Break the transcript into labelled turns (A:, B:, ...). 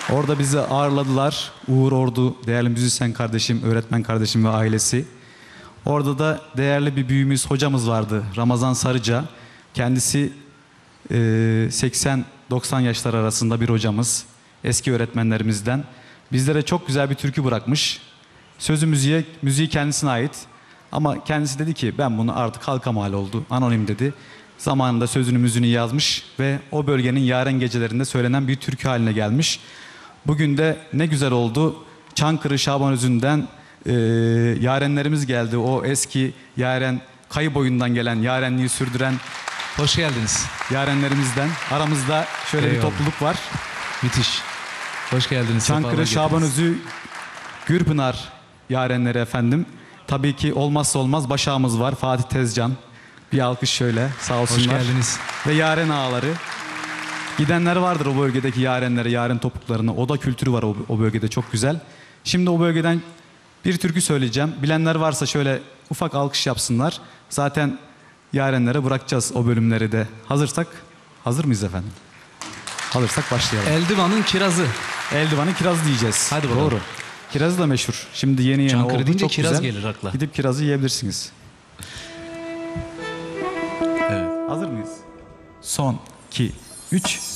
A: Orada bizi ağırladılar. Uğur Ordu, değerli müzisyen kardeşim, öğretmen kardeşim ve ailesi. Orada da değerli bir büyüğümüz, hocamız vardı. Ramazan Sarıca. Kendisi 80-90 yaşlar arasında bir hocamız. Eski öğretmenlerimizden. Bizlere çok güzel bir türkü bırakmış. Sözü müziği kendisine ait. Ama kendisi dedi ki ben bunu artık halka mal oldu. Anonim dedi. Zamanında sözünü müziğini yazmış ve o bölgenin yaren gecelerinde söylenen bir türkü haline gelmiş. Bugün de ne güzel oldu. Çankırı Şabanözü'nden yarenlerimiz geldi. O eski yaren, kayı boyundan gelen, yarenliği sürdüren
B: Hoş geldiniz.
A: yarenlerimizden. Aramızda şöyle
B: Eyvallah.
A: bir topluluk var.
B: Müthiş. Hoş geldiniz.
A: Çankırı Şabanözü Gürpınar yarenleri efendim. Tabii ki olmazsa olmaz başağımız var. Fatih Tezcan. Bir alkış şöyle, sağ olsunlar.
B: Hoş geldiniz.
A: Ve yaren ağaları. Gidenler vardır o bölgedeki yarenlere, yaren topuklarına. Oda kültürü var o bölgede, çok güzel. Şimdi o bölgeden bir türkü söyleyeceğim. Bilenler varsa şöyle ufak alkış yapsınlar. Zaten yarenlere bırakacağız o bölümleri de. Hazır mıyız efendim? Hazırsak başlayalım.
B: Eldivanın kirazı.
A: Eldivanın kiraz diyeceğiz.
B: Hadi bakalım.
A: Doğru. Kirazı da meşhur. Şimdi yeni
B: Çankırı
A: oldu.
B: deyince
A: Çok
B: kiraz
A: güzel.
B: gelir akla.
A: Gidip kirazı yiyebilirsiniz.
B: Evet.
A: Hazır mıyız? Son, 2, 3.